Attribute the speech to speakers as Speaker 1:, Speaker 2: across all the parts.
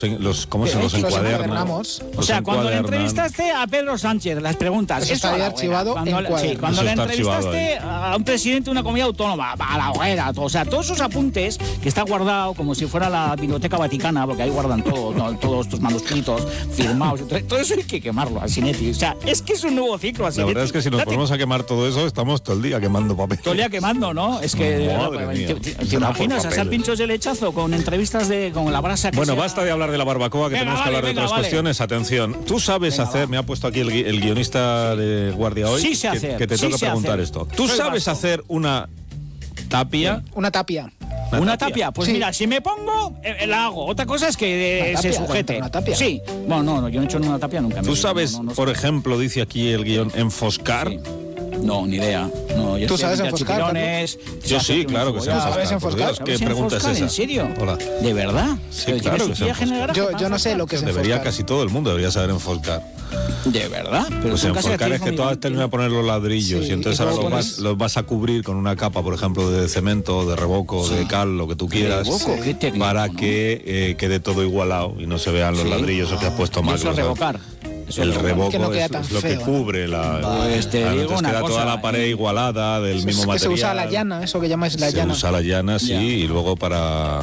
Speaker 1: ¿Cómo se los encuadernan?
Speaker 2: O sea, cuando le entrevistaste a Pedro Sánchez, las preguntas...
Speaker 3: Eso está archivado en cuadernos.
Speaker 2: Sí, cuando le entrevistaste a un presidente de una comunidad autónoma, a la hoguera, todo, o sea, todos esos apuntes que está guardado como si fuera la Biblioteca Vaticana, porque ahí guardan todo, todos estos manuscritos firmados, todo eso hay que quemarlo, Asinetti. O sea, es que es un nuevo ciclo, Asinetti.
Speaker 1: La verdad es que si nos ponemos a quemar todo eso, estamos todo el día quemando papel.
Speaker 2: Todo el día quemando, ¿no? Es que... ¿Te imaginas a pinchos de lechazo con entrevistas con la brasa que
Speaker 1: Bueno, basta de hablar de la barbacoa, que tenemos que hablar de otras cuestiones. Atención, tú sabes hacer, me ha puesto aquí el guionista de Guardia hoy,
Speaker 2: sí sé hacer,
Speaker 1: que te tengo que preguntar esto. ¿Tú sabes hacer una tapia?
Speaker 3: Una tapia.
Speaker 2: ¿Una tapia? Pues sí. Mira, si me pongo, la hago. Otra cosa es que se sujete.
Speaker 3: ¿Una tapia?
Speaker 2: Sí. Bueno, no, yo no he hecho una tapia nunca.
Speaker 1: ¿Tú sabes, por ejemplo, dice aquí el guión, enfoscar?
Speaker 2: Sí. No, ni idea. No,
Speaker 3: ¿Tú sabes enfoscar?
Speaker 1: Yo sí, claro que sé enfoscar.
Speaker 3: ¿Sabes enfoscar?
Speaker 1: ¿Qué pregunta es esa?
Speaker 2: ¿En serio?
Speaker 1: Hola.
Speaker 2: ¿De verdad?
Speaker 1: Sí, claro que sé enfoscar.
Speaker 3: Yo no sé lo que es enfoscar.
Speaker 1: Debería casi todo el mundo debería saber enfoscar.
Speaker 2: ¿De verdad?
Speaker 1: Pero pues enfoscar es que tú has terminado de poner los ladrillos y entonces ahora los vas a cubrir con una capa, por ejemplo, de cemento, de revoco, de cal, lo que tú quieras, para que quede todo igualado y no se vean los ladrillos o que has puesto mal.
Speaker 2: Eso es revocar.
Speaker 1: El revoco es lo que cubre entonces queda toda la pared igualada del mismo material.
Speaker 3: Se usa la llana, eso que llamáis la llana.
Speaker 1: Se usa la llana, sí, y luego para...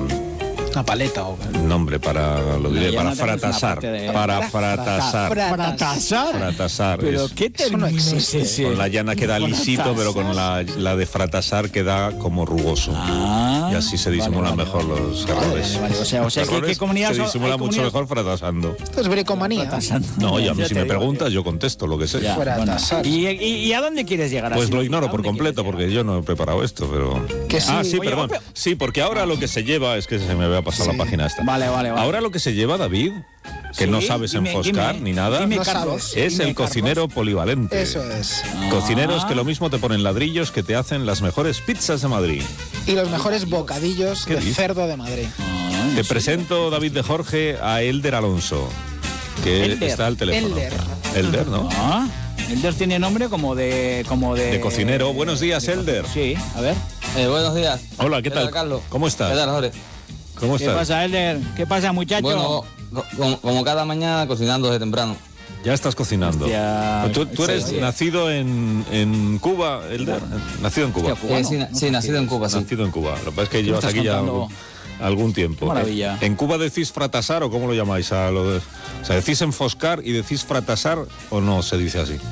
Speaker 3: Una paleta o...
Speaker 1: Nombre, lo diré, para fratasar. Para fratasar.
Speaker 2: ¿Fratasar? ¿Pero qué término es ese?
Speaker 1: Con la llana queda lisito, pero con la de fratasar queda como rugoso. Y así se disimulan mejor los errores.
Speaker 2: O sea, ¿qué comunidad
Speaker 1: se disimula mucho mejor fratasando.
Speaker 3: Esto es bricomanía.
Speaker 1: No, y a mí si me preguntas, yo contesto lo que sé.
Speaker 2: ¿Y a dónde quieres llegar?
Speaker 1: Pues lo ignoro por completo, porque yo no he preparado esto, pero... sí, perdón. Sí, porque ahora lo que se lleva, es que se me había pasado la página esta.
Speaker 2: Vale.
Speaker 1: Ahora lo que se lleva, David, que no sabes enfoscar ni nada, es el cocinero polivalente.
Speaker 3: Eso es.
Speaker 1: Cocineros que lo mismo te ponen ladrillos que te hacen las mejores pizzas de Madrid.
Speaker 3: Y los mejores bocadillos de cerdo de Madrid.
Speaker 1: Te presento, David de Jorge, a Elder Alonso, que está al teléfono. Elder, ¿no?
Speaker 2: Elder tiene nombre como de
Speaker 1: cocinero. Buenos días, Elder.
Speaker 2: Sí, a ver.
Speaker 4: Buenos días.
Speaker 1: Hola, ¿qué tal?
Speaker 4: Carlos?
Speaker 1: ¿Cómo estás?
Speaker 4: ¿Qué tal, Jorge?
Speaker 1: ¿Cómo estás?
Speaker 2: ¿Qué pasa, Elder? ¿Qué pasa, muchacho?
Speaker 4: Bueno, como cada mañana cocinando desde temprano.
Speaker 1: Ya estás cocinando. ¿Tú eres nacido en Cuba, Elder? Nacido en Cuba.
Speaker 4: Sí, nacido en Cuba, sí.
Speaker 1: Nacido en Cuba. Lo que pasa es que llevas aquí ya algún tiempo.
Speaker 2: Maravilla.
Speaker 1: ¿En Cuba decís fratasar o cómo lo llamáis? O sea, ¿decís enfoscar y decís fratasar o no se dice así?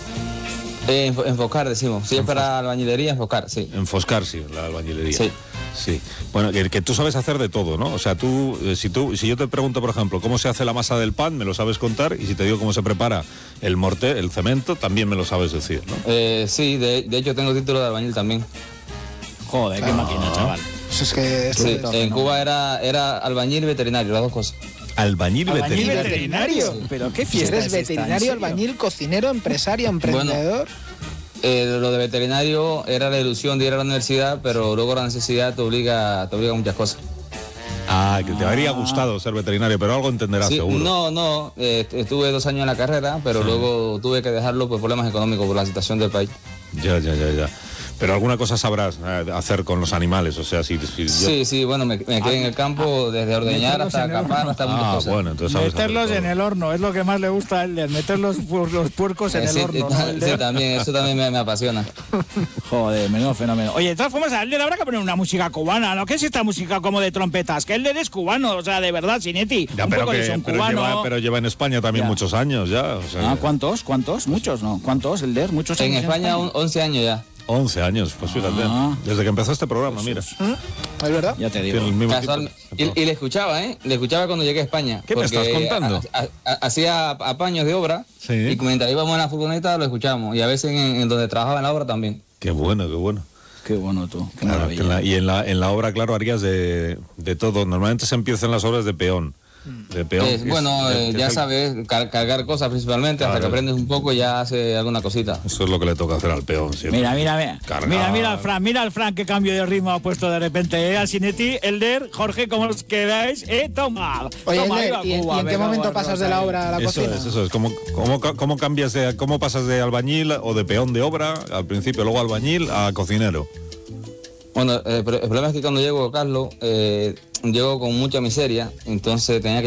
Speaker 4: Enfoscar decimos. Si es para albañilería, enfoscar, sí.
Speaker 1: Enfoscar, sí, la albañilería.
Speaker 4: Sí.
Speaker 1: Bueno, que tú sabes hacer de todo, ¿no? O sea, si yo te pregunto, por ejemplo, cómo se hace la masa del pan, me lo sabes contar, y si te digo cómo se prepara el mortero, el cemento, también me lo sabes decir, ¿no?
Speaker 4: Sí, de hecho tengo título de albañil también.
Speaker 2: Joder, qué máquina, chaval.
Speaker 3: Es que
Speaker 4: en Cuba era albañil y veterinario, las dos cosas.
Speaker 1: ¿Albañil
Speaker 3: veterinario?
Speaker 2: ¿Pero qué fiesta
Speaker 3: ¿Eres veterinario, albañil, cocinero, empresario, emprendedor?
Speaker 4: Lo de veterinario era la ilusión de ir a la universidad, pero luego la necesidad te obliga a muchas cosas.
Speaker 1: Que te habría gustado ser veterinario, pero algo entenderás seguro.
Speaker 4: No, estuve 2 años en la carrera, pero luego tuve que dejarlo por problemas económicos, por la situación del país.
Speaker 1: Ya. Pero alguna cosa sabrás hacer con los animales, o sea,
Speaker 4: Sí, bueno, me quedé en el campo desde ordeñar hasta acampar, hasta muchas cosas.
Speaker 1: Bueno, entonces
Speaker 2: meterlos en el horno, es lo que más le gusta a él, meter los puercos en el horno.
Speaker 4: Sí, también, eso también me apasiona.
Speaker 2: Joder, menudo fenómeno. Oye, de todas formas, a Elder habrá que poner una música cubana, ¿no? ¿Qué es esta música como de trompetas? Que Elder es cubano, o sea, de verdad, Asinetti.
Speaker 1: Pero lleva en España también muchos años ya. O sea,
Speaker 2: ¿Cuántos? Muchos, ¿no? ¿Cuántos, Elder? Muchos años.
Speaker 4: En España 11 años ya.
Speaker 1: 11 años, pues fíjate, desde que empezó este programa, mira.
Speaker 3: ¿Es verdad?
Speaker 2: Ya te digo.
Speaker 4: Y le escuchaba, le escuchaba cuando llegué a España.
Speaker 1: ¿Qué me estás contando?
Speaker 4: Hacía apaños de obra, y mientras íbamos en la furgoneta lo escuchábamos, y a veces en donde trabajaba en la obra también.
Speaker 1: Qué bueno.
Speaker 2: Qué bueno tú, qué
Speaker 1: claro,
Speaker 2: maravilla.
Speaker 1: Y en la obra, claro, harías de todo. Normalmente se empiezan las obras de peón. De peón.
Speaker 4: Ya sabes, cargar cosas principalmente, hasta que aprendes un poco ya hace alguna cosita.
Speaker 1: Eso es lo que le toca hacer al peón siempre.
Speaker 2: Mira al Fran, qué cambio de ritmo ha puesto de repente, Asinetti, Elder, Jorge, ¿cómo os quedáis? Toma.
Speaker 3: Oye, Elder, ¿y en qué momento pasas de la obra a la cocina?
Speaker 1: Eso es. ¿Cómo pasas de albañil o de peón de obra al principio, luego albañil a cocinero?
Speaker 4: Bueno, el problema es que cuando llego, Carlos, llego con mucha miseria, entonces tenía que